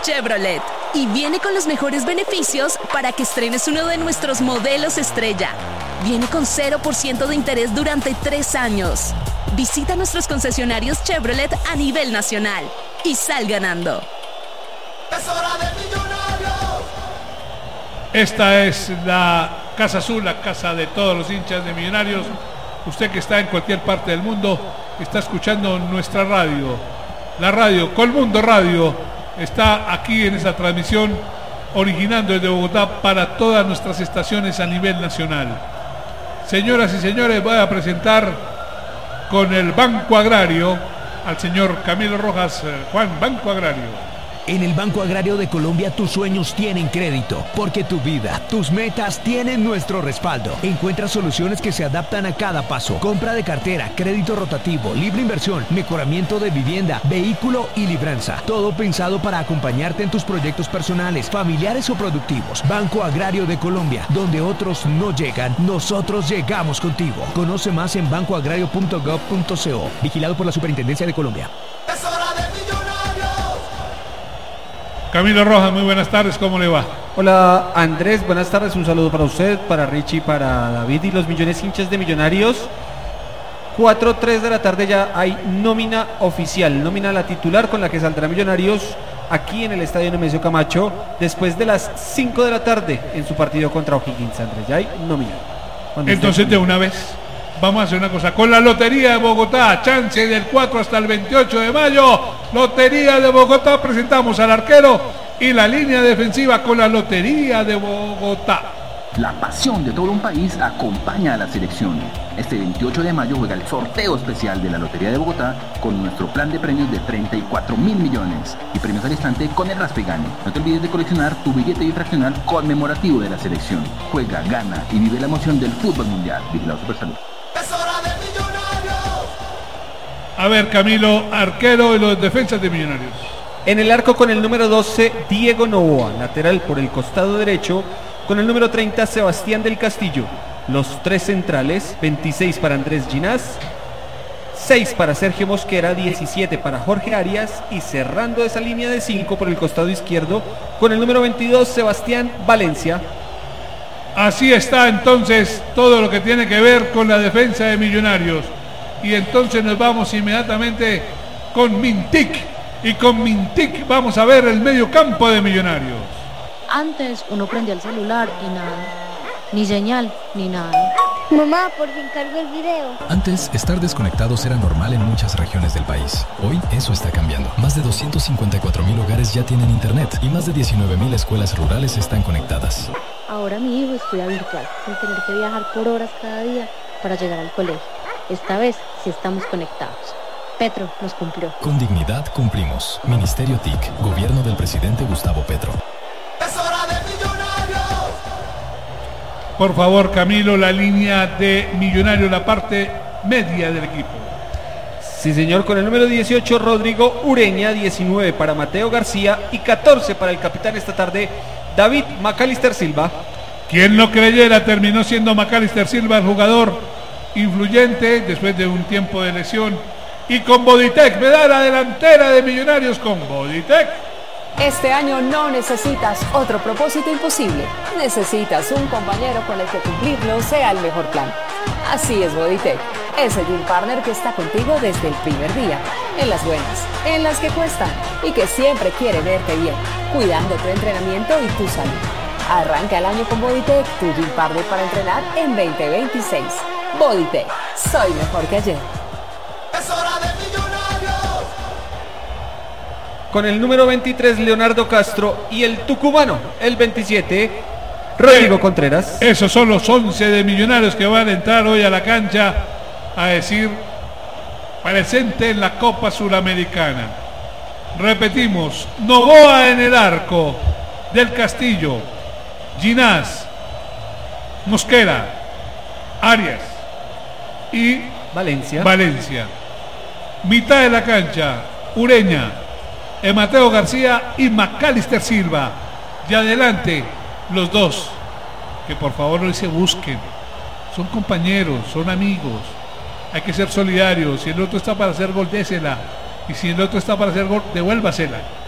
Chevrolet. Y viene con los mejores beneficios para que estrenes uno de nuestros modelos estrella. Viene con 0% de interés durante 3 años. Visita nuestros concesionarios Chevrolet a nivel nacional y sal ganando. Es hora de Millonarios. Esta es la Casa Azul, la casa de todos los hinchas de Millonarios. Usted que está en cualquier parte del mundo está escuchando nuestra radio. La radio, Colmundo Radio, está aquí en esta transmisión, originando desde Bogotá para todas nuestras estaciones a nivel nacional. Señoras y señores, voy a presentar con el Banco Agrario al señor Camilo Rojas. Juan, Banco Agrario. En el Banco Agrario de Colombia tus sueños tienen crédito, porque tu vida, tus metas tienen nuestro respaldo. Encuentra soluciones que se adaptan a cada paso. Compra de cartera, crédito rotativo, libre inversión, mejoramiento de vivienda, vehículo y libranza. Todo pensado para acompañarte en tus proyectos personales, familiares o productivos. Banco Agrario de Colombia, donde otros no llegan, nosotros llegamos contigo. Conoce más en bancoagrario.gov.co. Vigilado por la Superintendencia de Colombia. Es hora de Millonarios. Camilo Rojas, muy buenas tardes, ¿cómo le va? Hola Andrés, buenas tardes, un saludo para usted, para Richie, para David y los millones hinchas de Millonarios. 4:03 de la tarde ya hay nómina oficial, nómina la titular con la que saldrá Millonarios aquí en el Estadio Nemesio Camacho después de las 5 de la tarde en su partido contra O'Higgins. Andrés, ya hay nómina. Entonces de una vez vamos a hacer una cosa, con la Lotería de Bogotá, chance del 4 hasta el 28 de mayo, Lotería de Bogotá, presentamos al arquero y la línea defensiva con la Lotería de Bogotá. La pasión de todo un país acompaña a la selección. Este 28 de mayo juega el sorteo especial de la Lotería de Bogotá con nuestro plan de premios de 34.000 millones y premios al instante con el Raspe Gane. No te olvides de coleccionar tu billete bifraccional conmemorativo de la selección. Juega, gana y vive la emoción del fútbol mundial. Vigilado Supersalud. Es hora de Millonarios. A ver, Camilo, arquero de los defensas de Millonarios. En el arco con el número 12, Diego Novoa, lateral por el costado derecho, con el número 30, Sebastián del Castillo. Los 3 centrales, 26 para Andrés Ginás, 6 para Sergio Mosquera, 17 para Jorge Arias y cerrando esa línea de 5 por el costado izquierdo, con el número 22, Sebastián Valencia. Así está entonces todo lo que tiene que ver con la defensa de Millonarios. Y entonces nos vamos inmediatamente con Mintic. Y con Mintic vamos a ver el medio campo de Millonarios. Antes uno prendía el celular y nada, ni señal, ni nada. Mamá, por fin cargo el video. Antes, estar desconectados era normal en muchas regiones del país. Hoy, eso está cambiando. Más de 254,000 hogares ya tienen internet y más de 19,000 escuelas rurales están conectadas. Ahora mi hijo estudia virtual, sin tener que viajar por horas cada día para llegar al colegio. Esta vez sí estamos conectados. Petro nos cumplió. Con dignidad cumplimos. Ministerio TIC, Gobierno del presidente Gustavo Petro. Es hora de Millonarios. Por favor, Camilo, la línea de Millonarios, la parte media del equipo. Sí, señor, con el número 18, Rodrigo Ureña, 19 para Mateo García y 14 para el capitán esta tarde, David Macalister Silva. Quien lo creyera, terminó siendo Macalister Silva el jugador influyente después de un tiempo de lesión. Y con Boditec, medalla delantera de Millonarios con Boditec. Este año no necesitas otro propósito imposible. Necesitas un compañero con el que cumplirlo sea el mejor plan. Así es Boditec, ese gym partner que está contigo desde el primer día, en las buenas, en las que cuestan y que siempre quiere verte bien, cuidando tu entrenamiento y tu salud. Arranca el año con Boditec, tu gym partner para entrenar en 2026. Boditec, soy mejor que ayer. Es hora de Millonarios. Con el número 23, Leonardo Castro y el tucumano, el 27, Rodrigo Contreras. Esos son los 11 de Millonarios que van a entrar hoy a la cancha a decir presente en la Copa Suramericana. Repetimos, Novoa en el arco, del Castillo, Ginás, Mosquera, Arias y Valencia. Mitad de la cancha, Ureña, Mateo García y Macalister Silva. Y adelante, los dos, que por favor no se busquen. Son compañeros, son amigos. Hay que ser solidarios. Si el otro está para hacer gol, désela. Y si el otro está para hacer gol, devuélvasela.